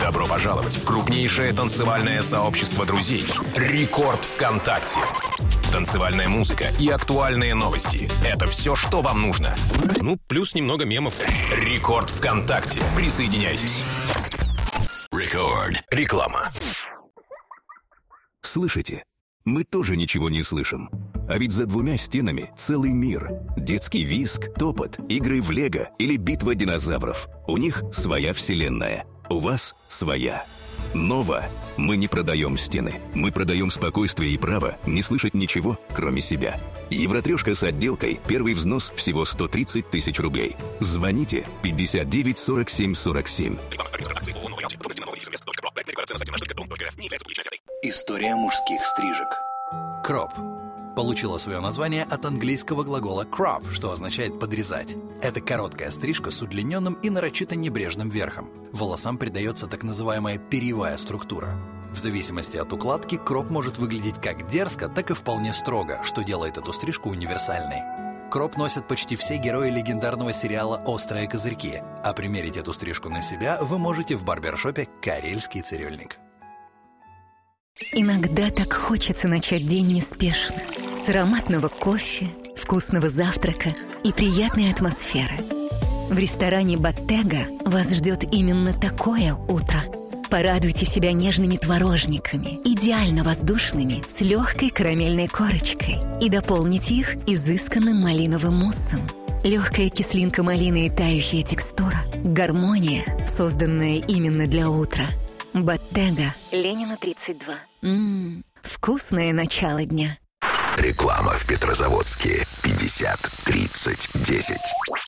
Добро пожаловать в крупнейшее танцевальное сообщество друзей «Рекорд ВКонтакте». Танцевальная музыка и актуальные новости – это все, что вам нужно. Ну, плюс немного мемов. «Рекорд ВКонтакте». Присоединяйтесь. Рекорд. Реклама. Слышите? Мы тоже ничего не слышим. А ведь за двумя стенами целый мир. Детский визг, топот, игры в лего или битва динозавров. У них своя вселенная. У вас своя. Нова. Мы не продаем стены. Мы продаем спокойствие и право не слышать ничего, кроме себя. Евротрешка с отделкой. Первый взнос всего 130 тысяч рублей. Звоните 59 47 47. История мужских стрижек. Кроп получила свое название от английского глагола crop, что означает подрезать. Это короткая стрижка с удлиненным и нарочито небрежным верхом. Волосам придается так называемая перьевая структура. В зависимости от укладки, кроп может выглядеть как дерзко, так и вполне строго, что делает эту стрижку универсальной. Кроп носят почти все герои легендарного сериала «Острые козырьки», а примерить эту стрижку на себя вы можете в барбершопе «Карельский цирюльник». Иногда так хочется начать день неспешно, с ароматного кофе, вкусного завтрака и приятной атмосферы. В ресторане «Боттега» вас ждет именно такое утро. Порадуйте себя нежными творожниками, идеально воздушными, с легкой карамельной корочкой, и дополните их изысканным малиновым муссом. Легкая кислинка малины и тающая текстура. Гармония, созданная именно для утра. «Боттега», Ленина, 32. Вкусное начало дня. Реклама в Петрозаводске. 50 30 10.